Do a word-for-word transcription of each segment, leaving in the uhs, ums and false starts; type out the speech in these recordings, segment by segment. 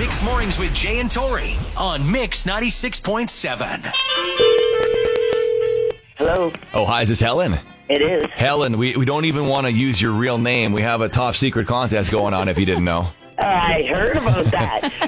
Mixed Mornings with Jay and Tori on Mix ninety-six point seven. Hello. Oh, hi, is this Helen? It is. Helen, we, we don't even want to use your real name. We have a top secret contest going on if you didn't know. I heard about that.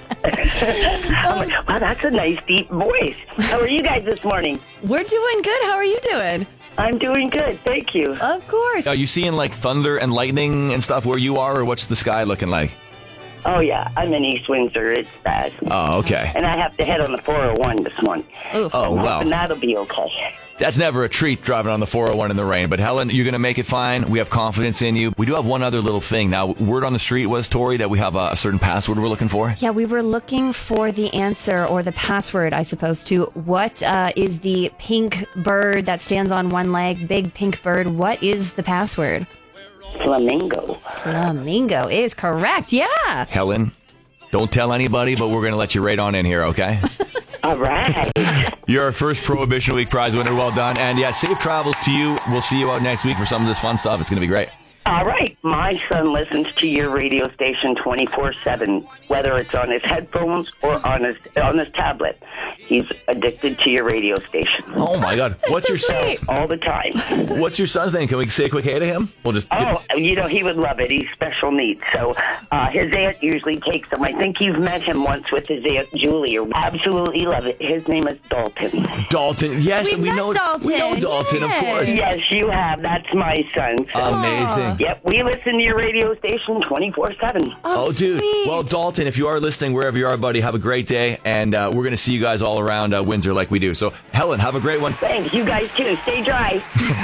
I'm like, wow, that's a nice deep voice. How are you guys this morning? We're doing good. How are you doing? I'm doing good, thank you. Of course. Are you seeing like thunder and lightning and stuff where you are, or what's the sky looking like? Oh, yeah, I'm in East Windsor. It's bad. Oh, okay. And I have to head on the four oh one this morning. Oof. Oh, I'm wow. hoping that'll be okay. That's never a treat, driving on the four oh one in the rain. But Helen, you're going to make it fine. We have confidence in you. We do have one other little thing. Now, word on the street was, Tori, that we have a, a certain password we're looking for. Yeah, we were looking for the answer or the password, I suppose, to what uh, is the pink bird that stands on one leg, big pink bird. What is the password? Flamingo. Flamingo is correct. Yeah. Helen, don't tell anybody, but we're going to let you right on in here, okay? All right. You're our first Prohibition Week prize winner. Well done. And yeah, safe travels to you. We'll see you out next week for some of this fun stuff. It's going to be great. All right. My son listens to your radio station twenty-four seven, whether it's on his headphones or on his on his tablet. He's addicted to your radio station. Oh, my God. What's so your son? sweet. All the time. What's your son's name? Can we say a quick hey to him? We'll just. Oh, you know, he would love it. He's special needs. So uh, his aunt usually takes him. I think you've met him once with his aunt Julie. Absolutely love it. His name is Dalton. Dalton. Yes, We we met know Dalton. We know Dalton, Yes. of course. Yes, you have. That's my son. So. Amazing. Yep, we listen to your radio station twenty-four seven. Oh, dude. sweet. Well, Dalton, if you are listening, wherever you are, buddy, have a great day. And uh, we're going to see you guys all around uh, Windsor like we do. So, Helen, have a great one. Thanks. You guys, too. Stay dry.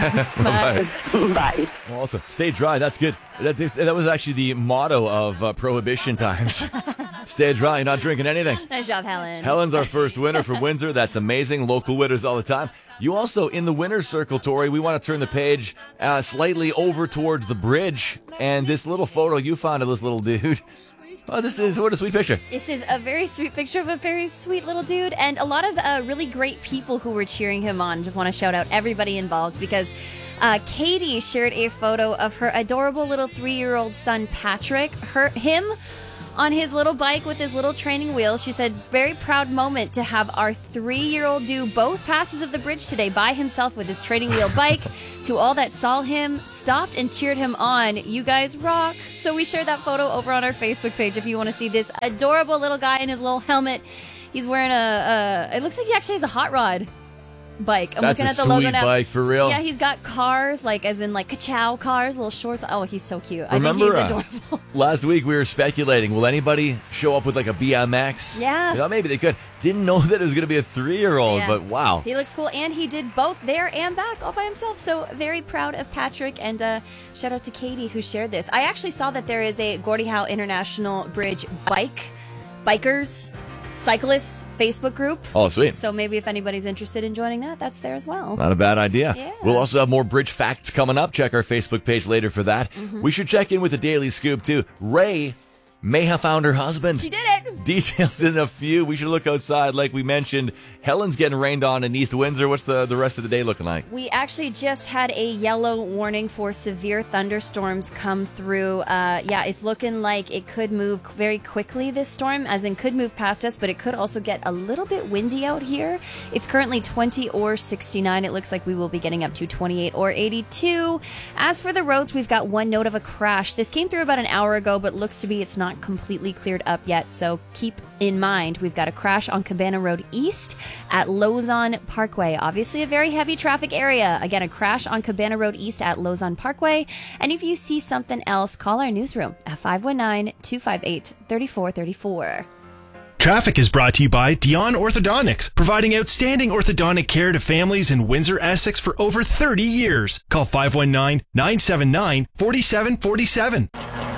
Bye. Bye. Also, stay dry. That's good. That, this, that was actually the motto of uh, Prohibition times. Stay dry. You're not drinking anything. Nice job, Helen. Helen's our first winner for Windsor. That's amazing. Local winners all the time. You also, in the winner's circle, Tori, we want to turn the page uh, slightly over towards the bridge. And this little photo you found of this little dude. Oh, this is what a sweet picture. This is a very sweet picture of a very sweet little dude and a lot of uh, really great people who were cheering him on. Just want to shout out everybody involved because uh, Katie shared a photo of her adorable little three-year-old son, Patrick. Her, him on his little bike with his little training wheels. She said, very proud moment to have our three-year-old do both passes of the bridge today by himself with his training wheel bike. To all that saw him, stopped and cheered him on. You guys rock. So we shared that photo over on our Facebook page if you want to see this adorable little guy in his little helmet. He's wearing a, a it looks like he actually has a hot rod bike. I'm That's looking a at the sweet logo now. bike, for real. Yeah, he's got cars, like as in like ka-chow cars, little shorts. Oh, he's so cute. Remember, I think he's uh, adorable. last week we were speculating, will anybody show up with like a B M X? Yeah. We thought maybe they could. Didn't know that it was going to be a three-year-old, Yeah. but wow. He looks cool, and he did both there and back all by himself. So very proud of Patrick, and uh, shout out to Katie who shared this. I actually saw that there is a Gordie Howe International Bridge bike, bikers, cyclists Facebook group. Oh, sweet. So maybe if anybody's interested in joining that, that's there as well. Not a bad idea. Yeah. We'll also have more bridge facts coming up. Check our Facebook page later for that. Mm-hmm. We should check in with the Daily Scoop, too. Ray may have found her husband. She did it. Details in a few. We should look outside. Like we mentioned, Helen's getting rained on in East Windsor. What's the, the rest of the day looking like? We actually just had a yellow warning for severe thunderstorms come through. Uh, yeah, it's looking like it could move very quickly, this storm, as in could move past us, but it could also get a little bit windy out here. It's currently twenty or sixty-nine. It looks like we will be getting up to twenty-eight or eighty-two. As for the roads, we've got one note of a crash. This came through about an hour ago, but looks to be it's not completely cleared up yet, so keep in mind we've got a crash on Cabana Road East at Lozon Parkway. Obviously a very heavy traffic area. Again, a crash on Cabana Road East at Lozon Parkway. And if you see something else, call our newsroom at five one nine, two five eight, three four three four. Traffic is brought to you by Dion Orthodontics, providing outstanding orthodontic care to families in Windsor, Essex for over thirty years. Call five one nine, nine seven nine, four seven four seven.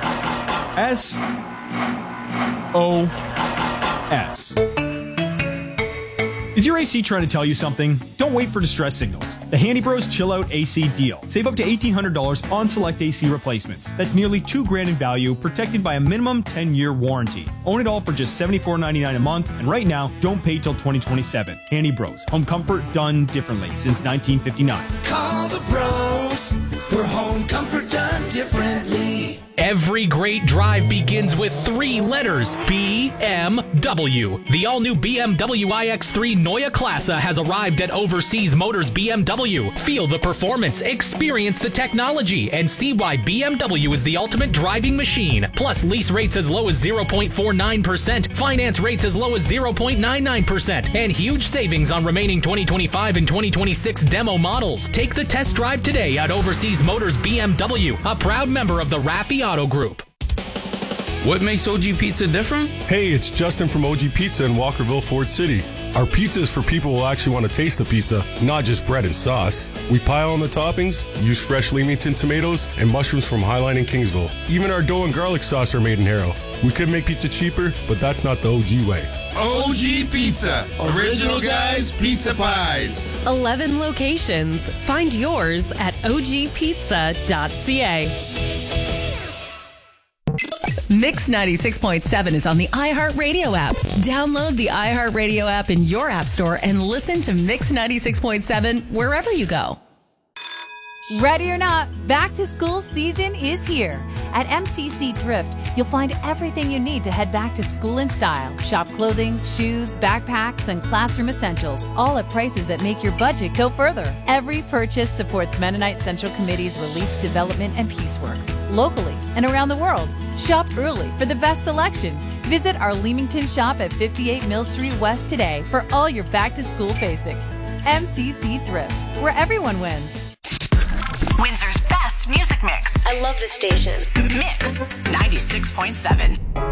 S O S. Is your A C trying to tell you something? Don't wait for distress signals. The Handy Bros Chill Out A C deal. Save up to eighteen hundred dollars on select A C replacements. That's nearly two grand in value, protected by a minimum ten-year warranty. Own it all for just seventy-four ninety-nine a month, and right now, don't pay till twenty twenty-seven. Handy Bros. Home comfort done differently since nineteen fifty-nine. Call the bros for home comfort done differently. Every great drive begins with three letters, B M W. The all-new B M W i X three Neue Klasse has arrived at Overseas Motors B M W. Feel the performance, experience the technology, and see why B M W is the ultimate driving machine. Plus, lease rates as low as zero point four nine percent, finance rates as low as zero point nine nine percent, and huge savings on remaining twenty twenty-five and twenty twenty-six demo models. Take the test drive today at Overseas Motors B M W, a proud member of the Raffi Auto Group. What makes O G Pizza different? Hey, it's Justin from O G Pizza in Walkerville, Ford City. Our pizza is for people who actually want to taste the pizza, not just bread and sauce. We pile on the toppings, use fresh Leamington tomatoes, and mushrooms from Highline and Kingsville. Even our dough and garlic sauce are made in Harrow. We could make pizza cheaper, but that's not the O G way. O G Pizza, original guys, pizza pies. eleven locations. Find yours at o g pizza dot c a. Mix ninety-six point seven is on the iHeartRadio app. Download the iHeartRadio app in your app store and listen to Mix ninety-six point seven wherever you go. Ready or not, back to school season is here. At M C C Thrift, you'll find everything you need to head back to school in style. Shop clothing, shoes, backpacks, and classroom essentials, all at prices that make your budget go further. Every purchase supports Mennonite Central Committee's relief, development, and peace work, locally and around the world. Shop early for the best selection. Visit our Leamington shop at fifty-eight Mill Street West today for all your back-to-school basics. M C C Thrift, where everyone wins. Windsor's best music mix. I love this station. Mix ninety-six point seven.